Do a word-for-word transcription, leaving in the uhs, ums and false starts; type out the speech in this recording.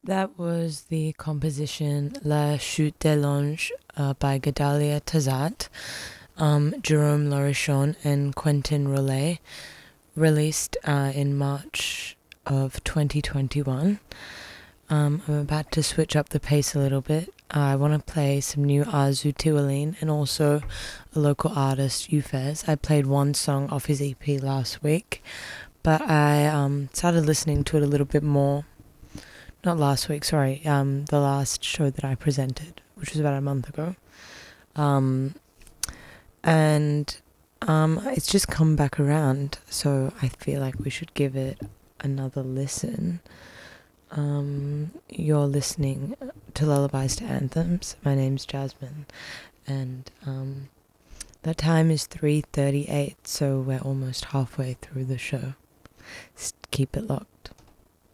That was the composition La Chute des Langes uh, by Gedalia Tazat, um, Jerome Lorichon, and Quentin Roulet, released uh, in March of twenty twenty-one. Um, I'm about to switch up the pace a little bit. Uh, I want to play some new Arzu Tiwalin and also a local artist, Ufez. I played one song off his E P last week, but I um, started listening to it a little bit more. Not last week, sorry, um, the last show that I presented, which was about a month ago. Um, and um, it's just come back around, so I feel like we should give it another listen. Um, you're listening to Lullabies to Anthems. My name's Jasmine, and um, the time is three thirty-eight, so we're almost halfway through the show. Just keep it locked.